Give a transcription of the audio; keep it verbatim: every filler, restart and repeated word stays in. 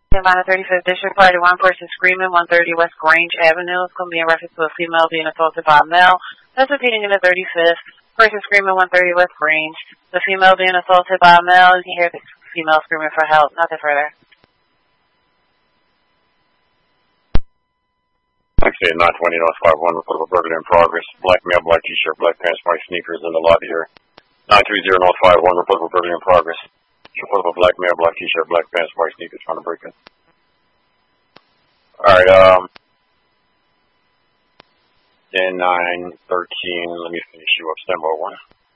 Atlanta thirty-fifth District, Party one, person screaming, one thirty West Grange Avenue. It's going to be in reference to a female being assaulted by a male. That's repeating in the thirty-fifth. Person screaming, one thirty West Grange. The female being assaulted by a male. You can hear the female screaming for help. Nothing further. Actually, nine twenty North five one, report of a burglary in progress. Black male, black t-shirt, black pants, white sneakers in the lobby here. nine three zero North five one, report of a burglary in progress. Report of a black male, black t-shirt, black pants, white sneakers trying to break in. Alright, um, ten nine thirteen, let me finish you up, stand by one.